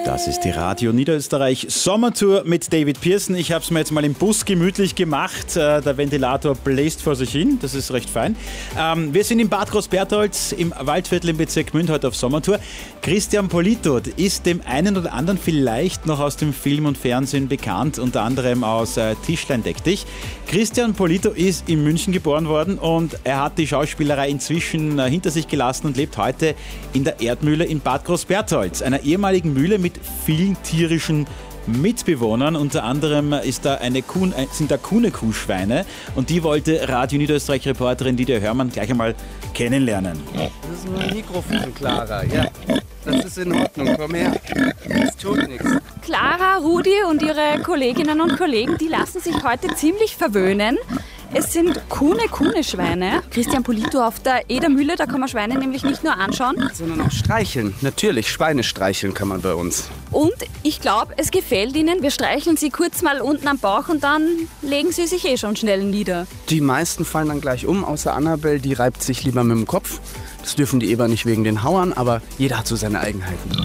Das ist die Radio Niederösterreich Sommertour mit David Pearson. Ich habe es mir jetzt mal im Bus gemütlich gemacht. Der Ventilator bläst vor sich hin, das ist recht fein. Wir sind in Bad Großbertholz im Waldviertel im Bezirk Gmünd heute auf Sommertour. Christian Polito ist dem einen oder anderen vielleicht noch aus dem Film und Fernsehen bekannt, unter anderem aus Tischlein deck dich. Christian Polito ist in München geboren worden und er hat die Schauspielerei inzwischen hinter sich gelassen und lebt heute in der Erdmühle in Bad Großbertholz, einer ehemaligen Mühle mit vielen tierischen Mitbewohnern. Unter anderem ist da sind da Kuhne-Kuhschweine und die wollte Radio Niederösterreich-Reporterin Lydia Hörmann gleich einmal kennenlernen. Das ist nur ein Mikrofon, Clara. Ja, das ist in Ordnung. Komm her. Das tut nichts. Clara, Rudi und ihre Kolleginnen und Kollegen, die lassen sich heute ziemlich verwöhnen. Es sind Kuhne-Schweine. Christian Polito, auf der Edermühle, da kann man Schweine nämlich nicht nur anschauen, sondern auch streicheln. Natürlich, Schweine streicheln kann man bei uns. Und ich glaube, es gefällt ihnen. Wir streicheln sie kurz mal unten am Bauch und dann legen sie sich schon schnell nieder. Die meisten fallen dann gleich um, außer Annabelle, die reibt sich lieber mit dem Kopf. Das dürfen die Eber nicht wegen den Hauern, aber jeder hat so seine Eigenheiten.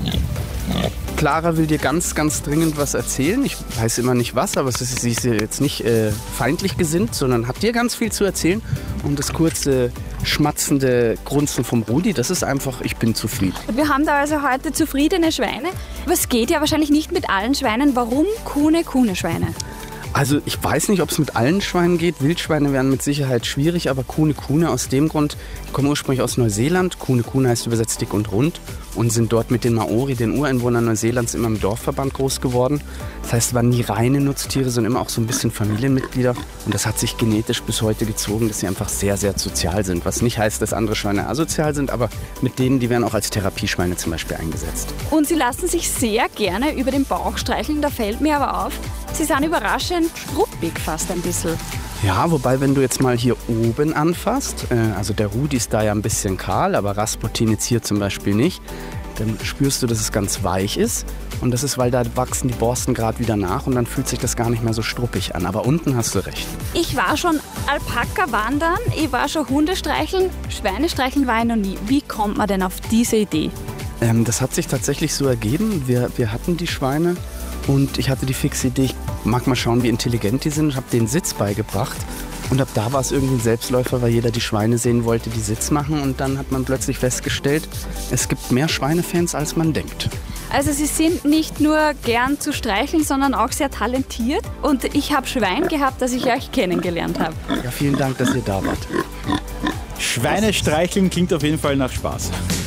Clara will dir ganz, ganz dringend was erzählen. Ich weiß immer nicht was, aber sie ist jetzt nicht feindlich gesinnt, sondern hat dir ganz viel zu erzählen. Und das kurze, schmatzende Grunzen vom Rudi, das ist einfach, ich bin zufrieden. Wir haben da also heute zufriedene Schweine. Aber es geht ja wahrscheinlich nicht mit allen Schweinen. Warum Kuhne-Schweine? Also ich weiß nicht, ob es mit allen Schweinen geht. Wildschweine wären mit Sicherheit schwierig, aber Kuhne aus dem Grund, die kommen ursprünglich aus Neuseeland. Kuhne heißt übersetzt dick und rund und sind dort mit den Maori, den Ureinwohnern Neuseelands, immer im Dorfverband groß geworden. Das heißt, es waren nie reine Nutztiere, sondern immer auch so ein bisschen Familienmitglieder. Und das hat sich genetisch bis heute gezogen, dass sie einfach sehr, sehr sozial sind. Was nicht heißt, dass andere Schweine asozial sind, aber mit denen, die werden auch als Therapieschweine zum Beispiel eingesetzt. Und sie lassen sich sehr gerne über den Bauch streicheln. Da fällt mir aber auf, sie sind überraschend struppig fast ein bisschen. Ja, wobei, wenn du jetzt mal hier oben anfasst, also der Rudi ist da ja ein bisschen kahl, aber Rasputin jetzt hier zum Beispiel nicht, dann spürst du, dass es ganz weich ist. Und das ist, weil da wachsen die Borsten gerade wieder nach und dann fühlt sich das gar nicht mehr so struppig an. Aber unten hast du recht. Ich war schon Alpaka wandern, ich war schon Hunde streicheln, Schweine streicheln war ich noch nie. Wie kommt man denn auf diese Idee? Das hat sich tatsächlich so ergeben. Wir hatten die Schweine und ich hatte die fixe Idee, ich mag mal schauen, wie intelligent die sind. Ich habe denen Sitz beigebracht. Und ab da war es irgendwie ein Selbstläufer, weil jeder die Schweine sehen wollte, die Sitz machen. Und dann hat man plötzlich festgestellt, es gibt mehr Schweinefans, als man denkt. Also sie sind nicht nur gern zu streicheln, sondern auch sehr talentiert. Und ich habe Schwein gehabt, das ich euch kennengelernt habe. Ja, vielen Dank, dass ihr da wart. Schweine streicheln klingt auf jeden Fall nach Spaß.